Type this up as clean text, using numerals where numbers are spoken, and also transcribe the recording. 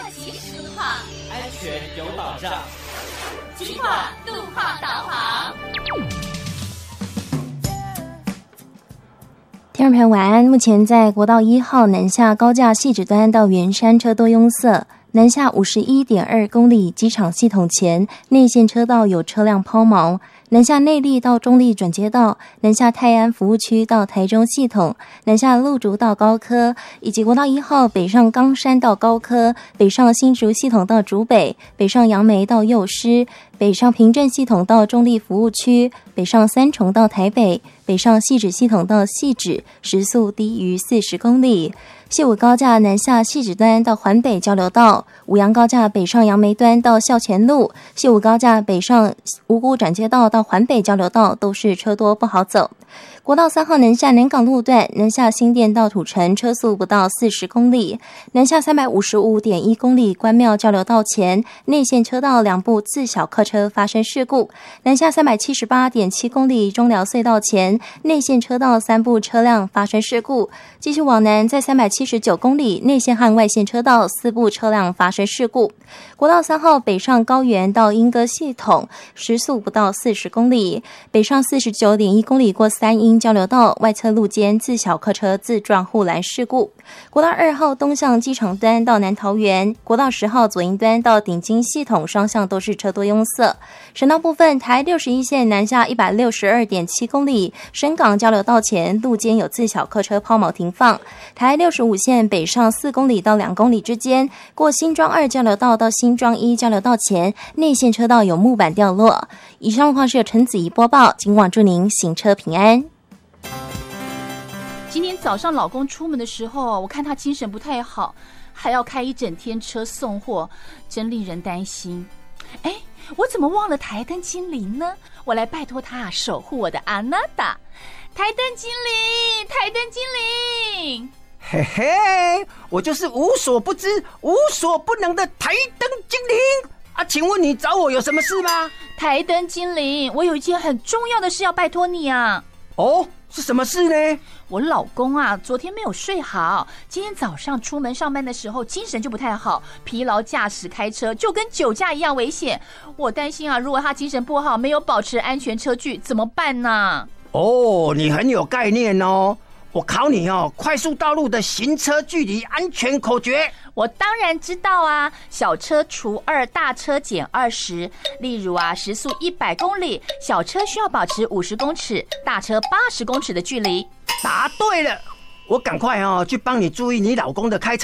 及时路况， 安全有保障。 警广路况导航。 听众朋友晚安。目前在国道1号南下高架汐止端到圆山车多拥塞，南下51.2公里机场系统前内线车道有车辆抛锚，南下内壢到中壢转接道，南下泰安服务区到台中系统，南下鹿竹到高科，以及国道1号北上冈山到高科，北上新竹系统到竹北，北上杨梅到幼师，北上平镇系统到中壢服务区，北上三重到台北，北上汐止系统到汐止，时速低于40公里。西武高架南下汐止端到环北交流道，五杨高架北上杨梅端到校前路，西武高架北上五股转接道到环北交流道都是车多不好走。国道3号南下南港路段，南下新店到土城车速不到40公里，南下355.1公里关庙交流道前内线车道两部自小客车发生事故，南下378.7公里中寮隧道前内线车道三部车辆发生事故，继续往南在379公里内线和外线车道四部车辆发生事故。国道3号北上高原到莺歌系统时速不到40公里，北上49.1公里过三莺交流道外侧路肩自小客车自撞护栏事故。国道2号东向机场端到南桃园，国道10号左营端到顶金系统双向都是车多拥塞。省道部分，台61线南下162.7公里，深港交流道前路肩有自小客车抛锚停放。台65线北上4公里到2公里之间，过新庄2交流道到新庄1交流道前内线车道有木板掉落。以上路况是由陈子怡播报，警广祝您行车平安。 今天早上老公出门的时候，我看他精神不太好，还要开一整天车送货，真令人担心。哎，我怎么忘了台灯精灵呢？我来拜托他守护我的阿娜达。台灯精灵，台灯精灵。 嘿嘿，我就是无所不知、无所不能的台灯精灵啊！请问你找我有什么事吗？ 台灯精灵，我有一件很重要的事要拜托你啊。 哦，是什么事呢？ 我老公啊，昨天没有睡好，今天早上出门上班的时候精神就不太好，疲劳驾驶开车就跟酒驾一样危险。我担心啊，如果他精神不好，没有保持安全车距，怎么办呢？ 哦，你很有概念哦。我考你哦，快速道路的行车距离安全口诀。 我当然知道啊，小车除2，大车减20。例如啊，时速100公里，小车需要保持50公尺，大车80公尺的距离。 答对了，我赶快去帮你注意你老公的开车